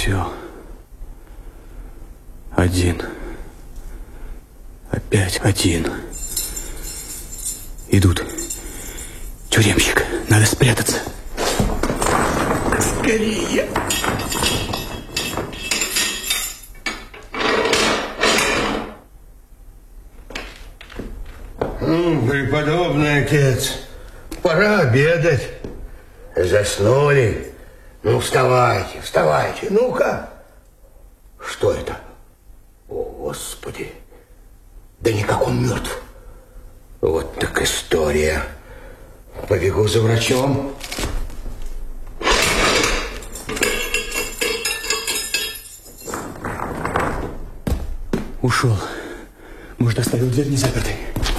Все. Один. Опять один. Идут. Тюремщик. Надо спрятаться. Скорее. Преподобный отец, пора обедать. Заснули. Ну, вставайте, вставайте. Ну-ка. Что это? О, Господи. Да никак он мертв. Вот так история. Побегу за врачом. Ушел. Может, оставил дверь не запертой?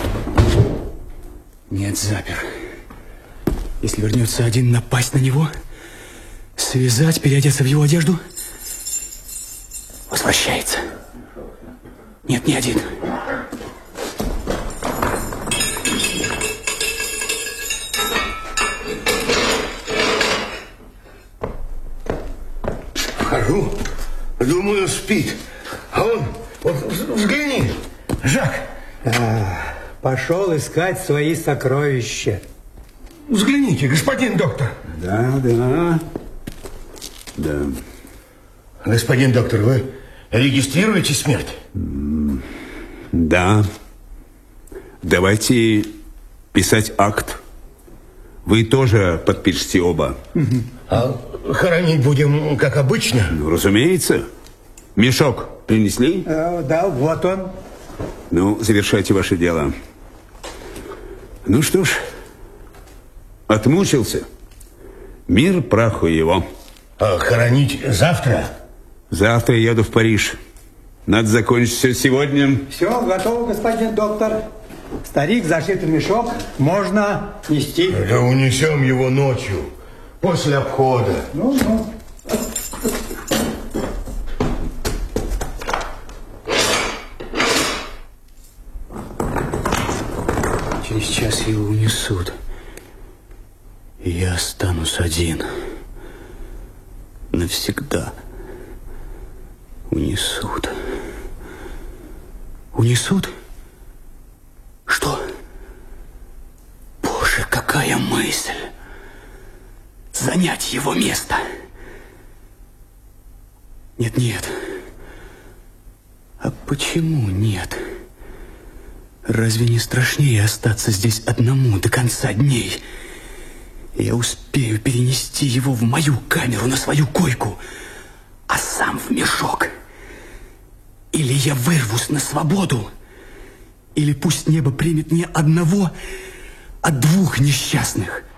Нет, запер. Если вернется один, напасть на него, связать, переодеться в его одежду. Возвращается. Нет, не один. Вхожу, думаю, спит. А он, вот взгляни, Жак. Пошел искать свои сокровища. Взгляните, господин доктор. Да. Господин доктор, вы регистрируете смерть? Да. Давайте писать акт. Вы тоже подпишите оба. А хоронить будем, как обычно? Ну, разумеется. Мешок принесли? Да, вот он. Ну, завершайте ваше дело. Ну что ж, отмучился. Мир праху его. А хоронить завтра? Завтра я еду в Париж. Надо закончить все сегодня. Все, готово, господин доктор. Старик зашит в мешок, можно нести. Да унесем его ночью, после обхода. Ну. Через час его унесут. И я останусь один. Навсегда. Унесут. Унесут? Что? Боже, какая мысль! Занять его место. Нет. А почему нет? Разве не страшнее остаться здесь одному до конца дней? Я успею перенести его в мою камеру, на свою койку, а сам в мешок. Или я вырвусь на свободу, или пусть небо примет не одного, а двух несчастных.